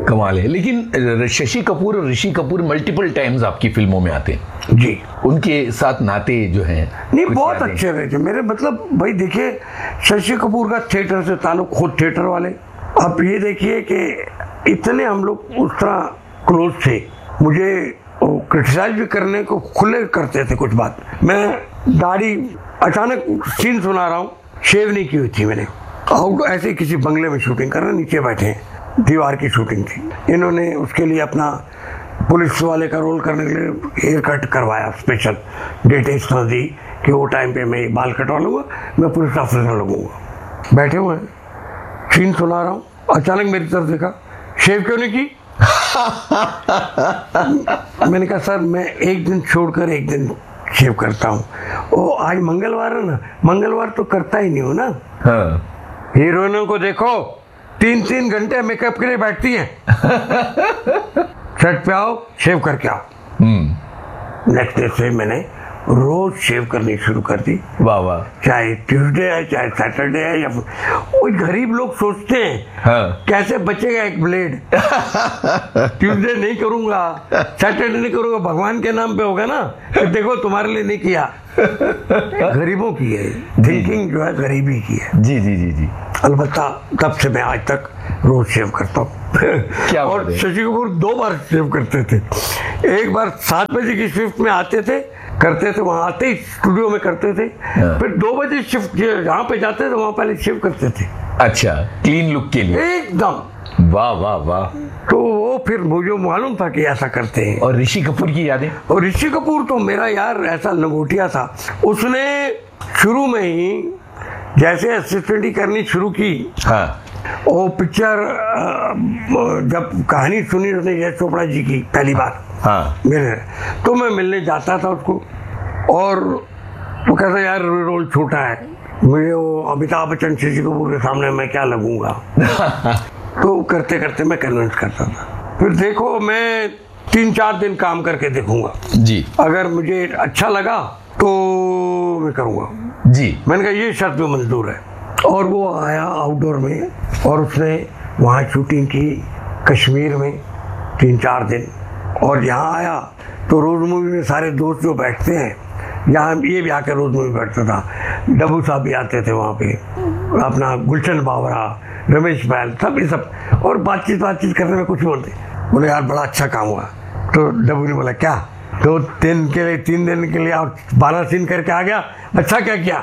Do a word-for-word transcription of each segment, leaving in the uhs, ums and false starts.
कमाल है। लेकिन शशि कपूर और ऋषि कपूर मल्टीपल टाइम्स आपकी फिल्मों में आते हैं जी, उनके साथ नाते जो हैं नहीं बहुत अच्छे रहे थे मेरे। मतलब भाई देखिए, शशि कपूर का थिएटर से ताल्लुक, खुद थिएटर वाले। आप ये देखिए कि इतने हम लोग उस तरह क्लोज थे, मुझे क्रिटिसाइज भी करने को खुले करते थे कुछ बात। मैं दाढ़ी, अचानक सीन सुना रहा हूँ, शेव नहीं की हुई थी मैंने, आउट ऐसे किसी बंगले में शूटिंग कर रहे, नीचे बैठे हैं, दीवार की शूटिंग थी। इन्होंने उसके लिए अपना पुलिस वाले का रोल करने के लिए हेयर कट करवाया स्पेशल, डेट इतना दी कि वो टाइम पे मैं बाल कटवा लूँगा, मैं पुलिस ऑफिसर लगूंगा। बैठे हुए हैं, सीन सुना रहा हूँ, अचानक मेरी तरफ देखा, शेव क्यों नहीं की? मैंने कहा सर मैं एक दिन छोड़कर एक दिन शेव करता हूँ। ओ आज मंगलवार है ना, मंगलवार तो करता ही नहीं हो ना। हाँ। हीरोइनों को देखो तीन तीन घंटे मेकअप के लिए बैठती हैं। सेट पे आओ, शेव करके आओ। नेक्स्ट डे से मैंने रोज शेव करनी शुरू कर दी। वाह वाह। चाहे ट्यूसडे है, चाहे सैटरडे है, या कोई गरीब लोग सोचते हैं हाँ। कैसे बचेगा एक ब्लेड। ट्यूसडे नहीं करूंगा, सैटरडे नहीं करूंगा, भगवान के नाम पे होगा ना, तो देखो तुम्हारे लिए नहीं किया। गरीबों की है थिंकिंग, जो है गरीबी की है। जी जी जी जी। अलबत्ता तब से मैं आज तक रोज शेव करता हूँ। क्या और शशि कपूर दो बार शेव करते थे। एक बार सात बजे की शिफ्ट में आते थे, करते थे, वहां आते ही स्टूडियो में करते थे। फिर दो बजे शिफ्ट जहाँ पे जाते थे वहां पहले शेव करते थे। अच्छा, क्लीन लुक के लिए एकदम। वाह वाह वाह। तो वो फिर मुझे मालूम था कि ऐसा करते हैं। और ऋषि कपूर की यादें? और ऋषि कपूर तो मेरा यार ऐसा लंगोटिया था, उसने शुरू में ही जैसे असिस्टेंट करनी शुरू की। हाँ। वो पिक्चर जब कहानी सुनी उसने यश चोपड़ा जी की पहली बार, हाँ। मेरे, तो मैं मिलने जाता था उसको, और वो कहता यार रोल छोटा है, मुझे वो अमिताभ बच्चन शशि कपूर के सामने मैं क्या लगूंगा। तो करते करते मैं कन्विंस करता था। फिर देखो मैं तीन चार दिन काम करके देखूंगा जी, अगर मुझे अच्छा लगा तो मैं करूंगा जी। मैंने कहा ये शर्त भी मंजूर है। और वो आया आउटडोर में और उसने वहाँ शूटिंग की कश्मीर में तीन चार दिन, और यहाँ आया तो रोज मूवी में सारे दोस्त जो बैठते हैं, यहाँ ये भी आकर रोज मूवी बैठता था, डब्बू साहब भी आते थे वहाँ पे, अपना गुलशन बावरा, रमेश बैल, सब ये सब, और बातचीत बातचीत करने में कुछ बोलते, बोले यार बड़ा अच्छा काम हुआ। तो डब्बू ने बोला क्या, दो दिन के लिए तीन दिन के लिए आप बारह सीन करके आ गया, अच्छा क्या किया।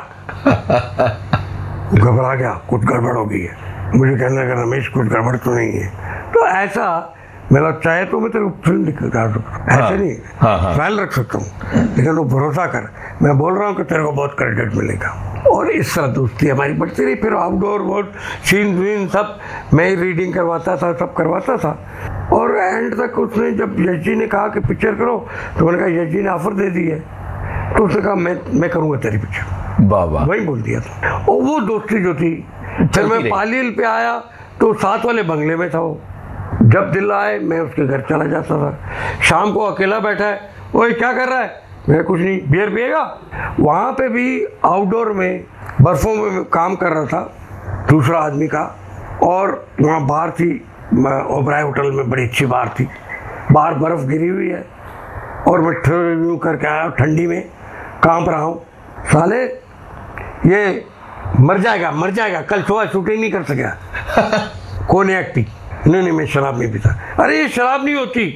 घबरा गया, कुछ गड़बड़ हो गई है। मुझे कहने लगा रमेश कुछ गड़बड़ तो नहीं है। तो ऐसा मेरा चाहे तो मैं तेरे को फिल्म दिखा सकता, ऐसे नहीं ट्रायल रख सकता हूँ, लेकिन वो भरोसा कर, मैं बोल रहा हूँ कि तेरे को बहुत क्रेडिट मिलेगा। और इस तरह दोस्ती हमारी बढ़ती रही। फिर आउटडोर बहुत सीन वीन सब मैं ही रीडिंग करवाता था, सब करवाता था। और एंड तक उसने जब यश जी ने कहा कि पिक्चर करो, तो मैंने कहा यश जी ने ऑफर दे दी है, तो उसने कहा मैं मैं करूँगा तेरी पिक्चर। वाह वाह। वही बोल दिया था। और वो दोस्ती जो थी, फिर मैं पालील पे आया तो साथ वाले बंगले में था वो। जब दिल आए मैं उसके घर चला जाता था। शाम को अकेला बैठा है, ओए क्या कर रहा है, मैं कुछ नहीं, बियर पिएगा। वहाँ पे भी आउटडोर में बर्फों में काम कर रहा था दूसरा आदमी का, और वहाँ बार थी, ओबराय होटल में बड़ी अच्छी बार थी, बाहर बर्फ गिरी हुई है, और मैं रिव्यू करके आया ठंडी में, कांप रहा हूँ, साले ये मर जाएगा मर जाएगा, कल सुबह शूटिंग नहीं कर सकेगा। कौन है एक्टिंग? नहीं नहीं मैं शराब नहीं पीता। अरे ये शराब नहीं होती।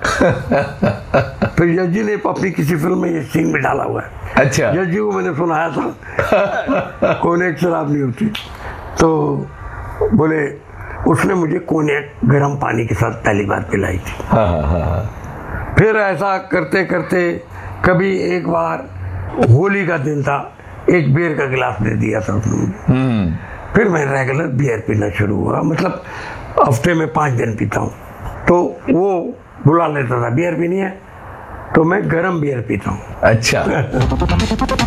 फिर यश जी ने अपनी किसी फिल्म में ये सीन में डाला हुआ है। अच्छा। यश जी को मैंने सुनाया था कोनेक शराब नहीं होती, तो बोले उसने मुझे कोनेक गर्म पानी के साथ पहली बार पिलाई थी। हाँ हाँ हाँ। फिर ऐसा करते करते कभी एक बार होली का दिन था, एक बियर का गिलास दे दिया था उसने। फिर मैं रेगुलर बियर पीना शुरू हुआ, मतलब हफ्ते में पाँच दिन पीता हूँ। तो वो बुला लेता था, बियर पीनी है, तो मैं गरम बियर पीता हूँ। अच्छा।